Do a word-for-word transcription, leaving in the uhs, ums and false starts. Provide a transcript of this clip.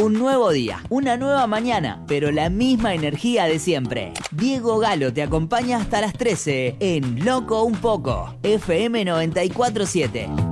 Un nuevo día, una nueva mañana, pero la misma energía de siempre. Diego Galo te acompaña hasta las trece en Loco un Poco, F M noventa y cuatro punto siete.